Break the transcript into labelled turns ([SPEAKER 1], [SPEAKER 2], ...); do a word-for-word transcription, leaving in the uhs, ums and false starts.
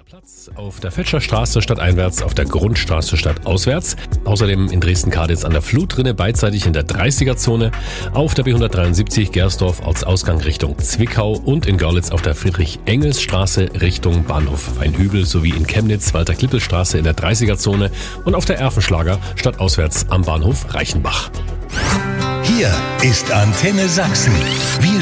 [SPEAKER 1] Platz auf der Fetscher Straße stadteinwärts, auf der Grundstraße stadtauswärts. Außerdem in Dresden-Kaditz an der Flutrinne beidseitig in der dreißiger-Zone, auf der B hundertdreiundsiebzig Gersdorf als Ausgang Richtung Zwickau und in Görlitz auf der Friedrich-Engels-Straße Richtung Bahnhof Weinhübel sowie in Chemnitz Walter-Klippel-Straße in der dreißiger-Zone und auf der Erfenschlager stadtauswärts am Bahnhof Reichenbach.
[SPEAKER 2] Hier ist Antenne Sachsen. Wir